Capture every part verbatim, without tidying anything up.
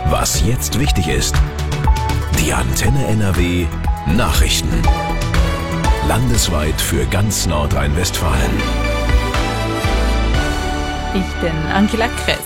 Was jetzt wichtig ist. Die Antenne N R W Nachrichten. Landesweit für ganz Nordrhein-Westfalen. Ich bin Angela Kress.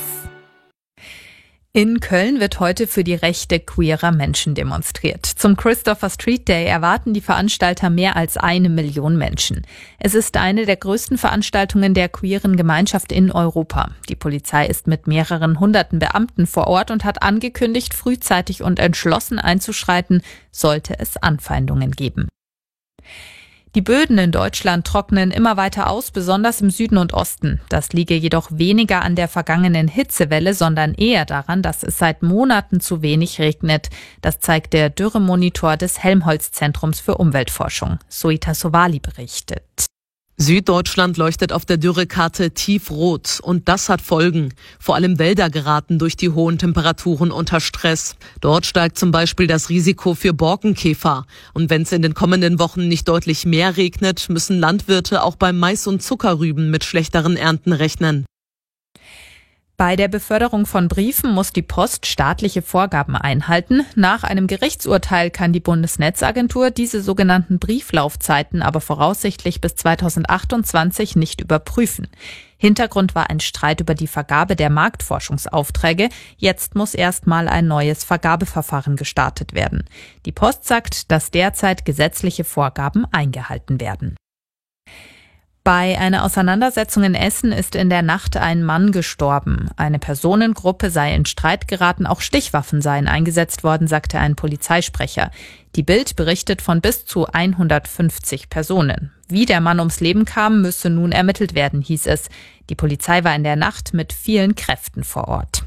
In Köln wird heute für die Rechte queerer Menschen demonstriert. Zum Christopher Street Day erwarten die Veranstalter mehr als eine Million Menschen. Es ist eine der größten Veranstaltungen der queeren Gemeinschaft in Europa. Die Polizei ist mit mehreren hunderten Beamten vor Ort und hat angekündigt, frühzeitig und entschlossen einzuschreiten, sollte es Anfeindungen geben. Die Böden in Deutschland trocknen immer weiter aus, besonders im Süden und Osten. Das liege jedoch weniger an der vergangenen Hitzewelle, sondern eher daran, dass es seit Monaten zu wenig regnet. Das zeigt der Dürremonitor des Helmholtz-Zentrums für Umweltforschung. Soita Sowali berichtet. Süddeutschland leuchtet auf der Dürrekarte tiefrot und das hat Folgen. Vor allem Wälder geraten durch die hohen Temperaturen unter Stress. Dort steigt zum Beispiel das Risiko für Borkenkäfer. Und wenn es in den kommenden Wochen nicht deutlich mehr regnet, müssen Landwirte auch beim Mais und Zuckerrüben mit schlechteren Ernten rechnen. Bei der Beförderung von Briefen muss die Post staatliche Vorgaben einhalten. Nach einem Gerichtsurteil kann die Bundesnetzagentur diese sogenannten Brieflaufzeiten aber voraussichtlich bis zweitausendachtundzwanzig nicht überprüfen. Hintergrund war ein Streit über die Vergabe der Marktforschungsaufträge. Jetzt muss erstmal ein neues Vergabeverfahren gestartet werden. Die Post sagt, dass derzeit gesetzliche Vorgaben eingehalten werden. Bei einer Auseinandersetzung in Essen ist in der Nacht ein Mann gestorben. Eine Personengruppe sei in Streit geraten, auch Stichwaffen seien eingesetzt worden, sagte ein Polizeisprecher. Die Bild berichtet von bis zu hundertfünfzig Personen. Wie der Mann ums Leben kam, müsse nun ermittelt werden, hieß es. Die Polizei war in der Nacht mit vielen Kräften vor Ort.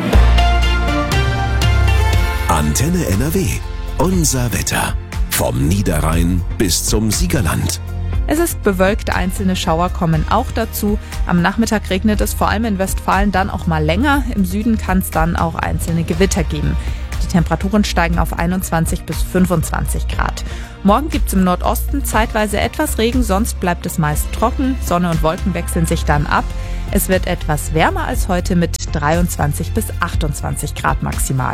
Antenne N R W. Unser Wetter. Vom Niederrhein bis zum Siegerland. Es ist bewölkt, einzelne Schauer kommen auch dazu. Am Nachmittag regnet es vor allem in Westfalen dann auch mal länger. Im Süden kann es dann auch einzelne Gewitter geben. Die Temperaturen steigen auf einundzwanzig bis fünfundzwanzig Grad. Morgen gibt es im Nordosten zeitweise etwas Regen, sonst bleibt es meist trocken. Sonne und Wolken wechseln sich dann ab. Es wird etwas wärmer als heute mit dreiundzwanzig bis achtundzwanzig Grad maximal.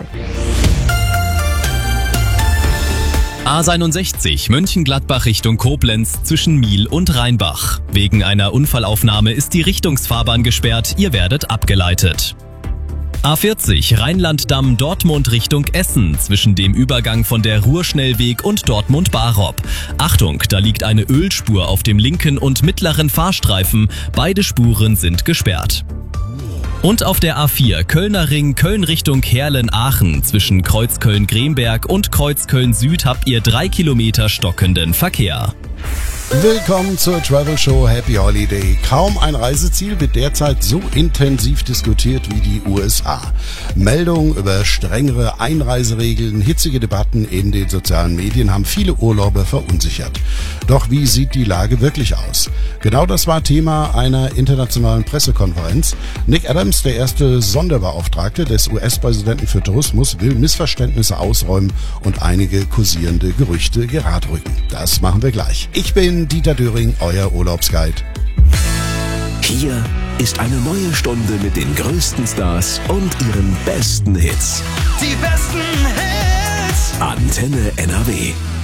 A sechsundsiebzig Mönchengladbach Richtung Koblenz zwischen Miel und Rheinbach. Wegen einer Unfallaufnahme ist die Richtungsfahrbahn gesperrt, ihr werdet abgeleitet. A vierzig Rheinland-Damm Dortmund Richtung Essen zwischen dem Übergang von der Ruhrschnellweg und Dortmund-Barob. Achtung, da liegt eine Ölspur auf dem linken und mittleren Fahrstreifen. Beide Spuren sind gesperrt. Und auf der A vier Kölner Ring Köln Richtung Heerlen-Aachen zwischen Kreuzköln-Gremberg und Kreuzköln-Süd habt ihr drei Kilometer stockenden Verkehr. Willkommen zur Travel Show Happy Holiday. Kaum ein Reiseziel wird derzeit so intensiv diskutiert wie die U S A. Meldungen über strengere Einreiseregeln, hitzige Debatten in den sozialen Medien haben viele Urlauber verunsichert. Doch wie sieht die Lage wirklich aus? Genau das war Thema einer internationalen Pressekonferenz. Nick Adams, der erste Sonderbeauftragte des U S-Präsidenten für Tourismus, will Missverständnisse ausräumen und einige kursierende Gerüchte geradrücken. Das machen wir gleich. Ich bin Dieter Döring, euer Urlaubsguide. Hier ist eine neue Stunde mit den größten Stars und ihren besten Hits. Die besten Hits. Antenne N R W.